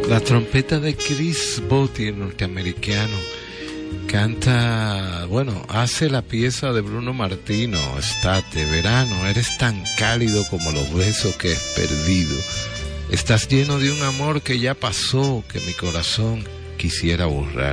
La trompeta de Chris Botti, el norteamericano, canta, hace la pieza de Bruno Martino, Estate, verano, eres tan cálido como los besos que he perdido. Estás lleno de un amor que ya pasó, que mi corazón quisiera borrar.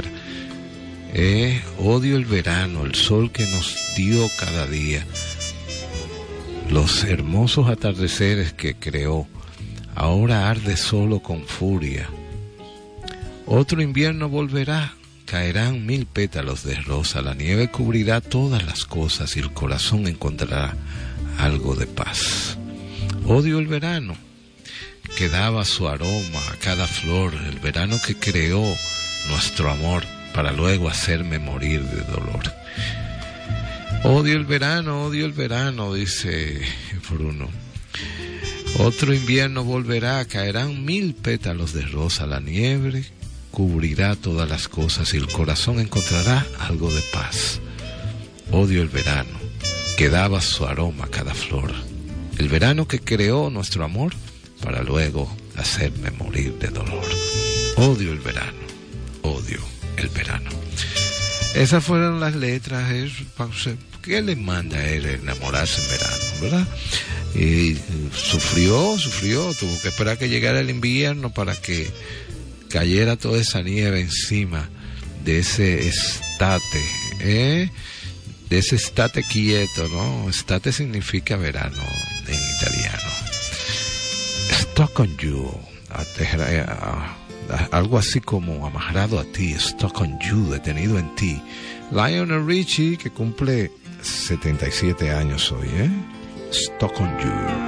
Odio el verano, el sol que nos dio cada día, los hermosos atardeceres que creó, ahora arde solo con furia. Otro invierno volverá, caerán 1000 pétalos de rosa, la nieve cubrirá todas las cosas y el corazón encontrará algo de paz. Odio el verano, que daba su aroma a cada flor, el verano que creó nuestro amor para luego hacerme morir de dolor. Odio el verano, dice Bruno. Otro invierno volverá, caerán 1000 pétalos de rosa, la nieve cubrirá todas las cosas y el corazón encontrará algo de paz. Odio el verano, que daba su aroma a cada flor, el verano que creó nuestro amor para luego hacerme morir de dolor. Odio el verano, odio el verano. Esas fueron las letras. ¿Qué le manda a él enamorarse en verano, verdad? Y sufrió, tuvo que esperar que llegara el invierno para que cayera toda esa nieve encima de ese estate, de ese estate quieto, ¿no? Estate significa verano en italiano. Stuck on you, algo así como amarrado a ti, stuck on you, detenido en ti. Lionel Richie, que cumple 77 años hoy, Stuck on you.